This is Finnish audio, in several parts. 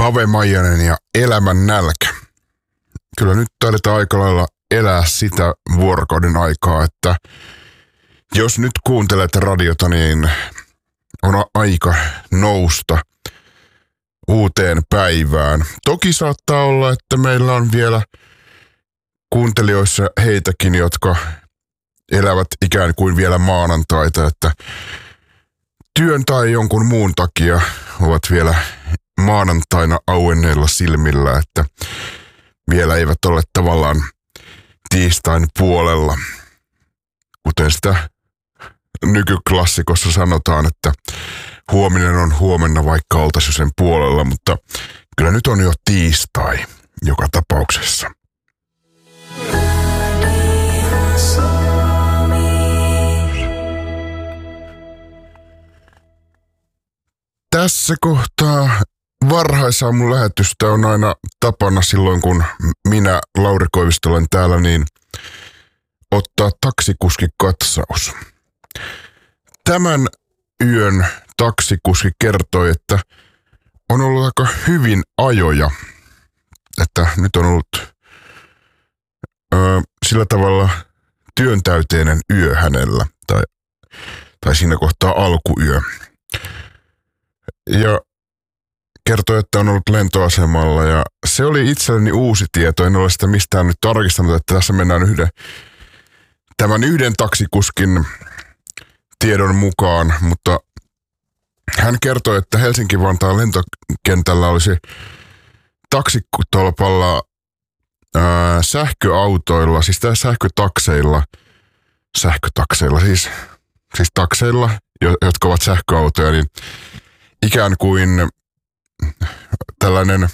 Ave Maijanen ja Elämän nälkä. Kyllä nyt taidetaan aika lailla elää sitä vuorokauden aikaa, että jos nyt kuuntelet radiota, niin on aika nousta uuteen päivään. Toki saattaa olla, että meillä on vielä kuuntelijoissa heitäkin, jotka elävät ikään kuin vielä maanantaita, että työn tai jonkun muun takia ovat vielä maanantaina auenneilla silmillä, että vielä eivät ole tavallaan tiistain puolella. Kuten sitä nykyklassikossa sanotaan, että huominen on huomenna, vaikka oltaisiin sen puolella, mutta kyllä nyt on jo tiistai joka tapauksessa. Tässä kohtaa varhaisaamun lähetystä on aina tapana silloin, kun minä, Lauri Koivisto, olen täällä, niin ottaa taksikuskikatsaus. Tämän yön taksikuski kertoi, että on ollut aika hyvin ajoja, että nyt on ollut sillä tavalla työntäyteinen yö hänellä, tai siinä kohtaa alkuyö. Ja kertoi, että on ollut lentoasemalla ja se oli itselleni uusi tieto. En ole sitä mistään nyt tarkistanut, että tässä mennään tämän yhden taksikuskin tiedon mukaan, mutta hän kertoi, että Helsinki-Vantaan lentokentällä olisi taksitolpalla sähköautoilla, siis sähkötakseilla, siis takseilla, jotka ovat sähköautoja, niin ikään kuin tällainen,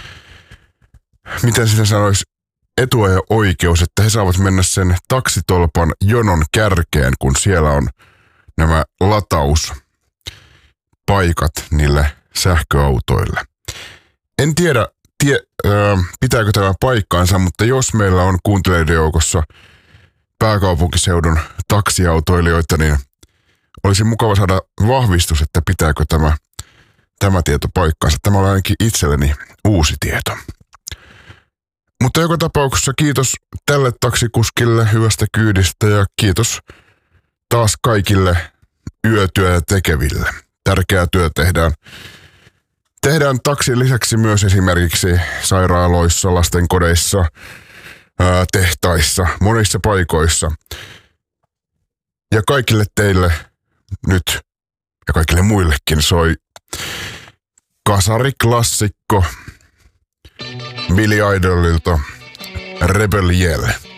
miten sitä sanoisi, etuajo-oikeus, että he saavat mennä sen taksitolpan jonon kärkeen, kun siellä on nämä latauspaikat niille sähköautoille. En tiedä, pitääkö tämä paikkaansa, mutta jos meillä on kuuntelijoiden joukossa pääkaupunkiseudun taksiautoilijoita, niin olisi mukava saada vahvistus, että pitääkö tämä tieto paikkaansa. Tämä on ainakin itselleni uusi tieto. Mutta joka tapauksessa kiitos tälle taksikuskille hyvästä kyydistä ja kiitos taas kaikille yötyötä tekeville. Tärkeää työ tehdään taksin lisäksi myös esimerkiksi sairaaloissa, lastenkodeissa, tehtaissa, monissa paikoissa. Ja kaikille teille nyt ja kaikille muillekin soi kasariklassikko Billy Idolilta Rebel Yell.